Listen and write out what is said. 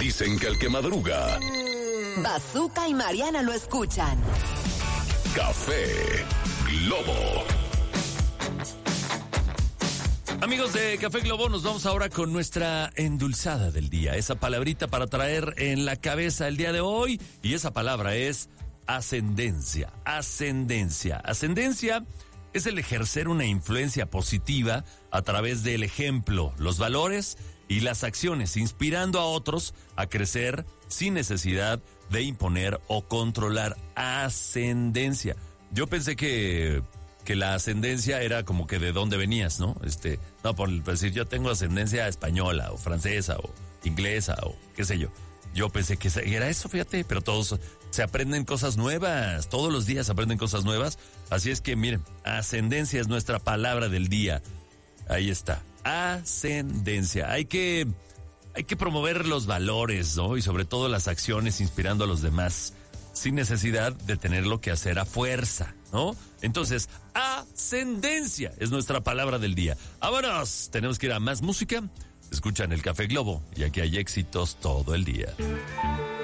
Dicen que el que madruga, Bazooka y Mariana lo escuchan. Café Globo. Amigos de Café Globo, nos vamos ahora con nuestra endulzada del día. Esa palabrita para traer en la cabeza el día de hoy. Y esa palabra es ascendencia. Ascendencia. Ascendencia es el ejercer una influencia positiva a través del ejemplo, los valores y las acciones, inspirando a otros a crecer sin necesidad de imponer o controlar. Ascendencia. Yo pensé que la ascendencia era como que de dónde venías, ¿no? No, por decir, yo tengo ascendencia española o francesa o inglesa o qué sé yo. Yo pensé que era eso, fíjate, pero todos se aprenden cosas nuevas, todos los días aprenden cosas nuevas. Así es que miren, ascendencia es nuestra palabra del día. Ahí está, ascendencia. Hay que promover los valores, ¿no? Y sobre todo las acciones inspirando a los demás, sin necesidad de tenerlo que hacer a fuerza, ¿no? Entonces, ascendencia es nuestra palabra del día. ¡Vámonos! Tenemos que ir a más música. Escuchan el Café Globo y aquí hay éxitos todo el día.